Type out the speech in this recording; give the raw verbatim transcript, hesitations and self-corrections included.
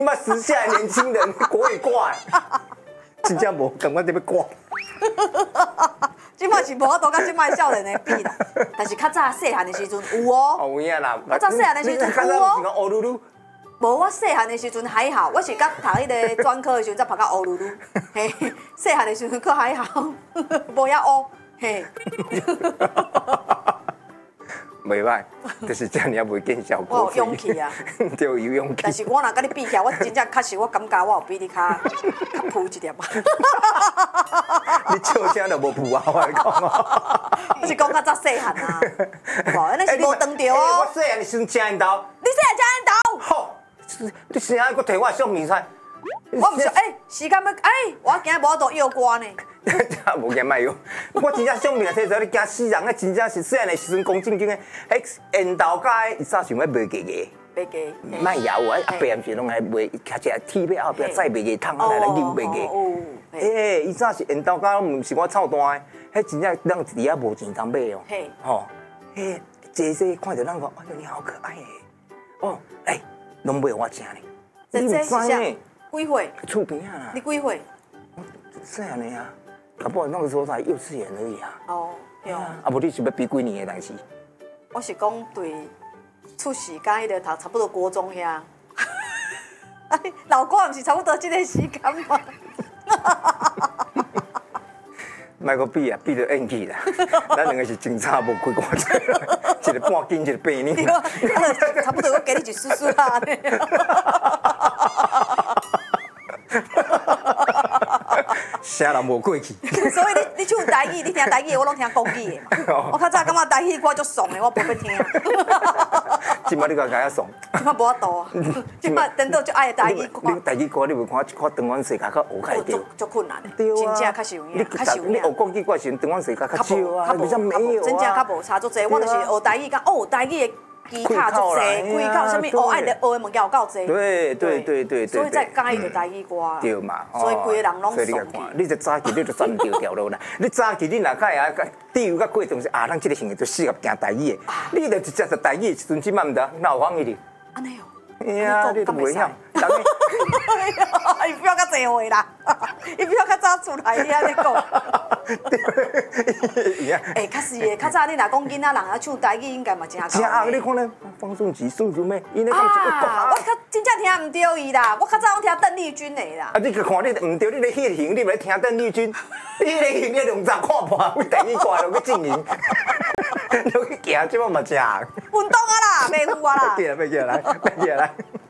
妈时下的年轻人国语挂，真正无感觉这要挂。 即摆是无法度甲即摆少年的比啦，但是较早细汉的时阵有哦。 哦，有影啦。 较早细汉的时阵有哦。 是讲乌噜噜。 无，我细汉的时阵还好，我是甲读迄个专科的时阵才读到乌噜噜。嘿，细汉的时阵佫还好，无遐乌。嘿。 袂歹，就是这样，也袂见效果。 我有勇气啊， 对，有勇气。 但是我若甲你比起来，我真正确实我感觉我有比你较较浮一点吧。 你笑声就无浮啊，我跟你讲哦。 我是讲较早细汉啊，无，安尼是无当着哦。 我细汉的时阵吃烟豆。 你细汉吃烟豆？ 好，你现在佫摕我小米菜。 我毋是，哎，时间要，哎，我今日无法度摇歌呢。 无惊卖哟！我真正小命摕做你惊死人，迄真正是细汉的时阵讲正经的，迄烟豆甲伊早想要卖鸡鸡， 卖鸡， 卖摇啊！阿伯毋是拢来卖，骑只铁尾后壁再卖鸡汤来来溜卖鸡。诶，伊早是烟豆甲毋是我臭单的，迄真正咱伫遐无钱通买哦。吼，迄姐姐看着咱讲，哎呦你好可爱诶！哦，哎，拢买我食呢。 这这是啥？几岁？ 厝边啊啦。 你几岁？ 细汉的啊，搞不好那个时候才幼稚园而已啊。 哦，对啊。 啊，无你是要比几年的代志？ 我是讲对出世甲迄个读差不多国中遐。老歌毋是差不多即个时间吗？ 莫个比啊，比就演技啦。咱两个是真差无开偌济，一个半斤，一个八年。 对，差不多我给你一叔叔啦。 啥人无过去？ 所以你你唱台语，你听台语，我拢听国语的嘛。我较早感觉台语歌足爽的，我不要听。 今摆你甲甲送， 今摆无法度啊！今摆等到就爱台语歌。 你台语歌你袂看一看长阮世界较学开着？ 足困难的， 对啊， 真正较是有影，较是有影。 你学国语歌时，长阮世界较少啊，比较没有啊。 真正较无差足济，我就是学台语，甲学台语的。技巧足济，开口啥物学爱的学的物件有够济。 对对对对对。 所以才介意着台语歌。 对嘛。 所以规个人拢爽去。 你这早期你就选唔对条路啦。你早期你若介啊，第一个过程是啊，咱这个行业就适合行台语的。你就直接就台语的时阵，即摆唔得，哪有方伊哩？ 安尼哦。 哎呀，你都袂晓。 伊不要较济话啦，伊不要较早出来，你安尼讲。哎，确实诶，较早你若讲囡仔人啊唱台语，应该嘛真正啊，你看咧，方顺吉、孙淑妹，伊咧讲啊，我较真正听唔对伊啦，我较早拢听邓丽君的啦。 啊，你去看你唔对，你咧迄个型，你咪听邓丽君，你迄个型你两十看破，为台语歌落去进行，落去行，即摆嘛正。 运动啊啦，袂赴啊啦。 别来，别来，别来。